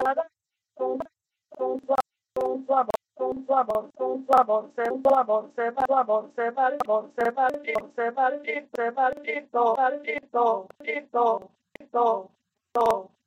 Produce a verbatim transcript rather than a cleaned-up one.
con su amor, con su amor, con su amor, se su amor, se va su amor, se va el amor, se va el amor, se va el se va el listo, listo, listo, listo, listo.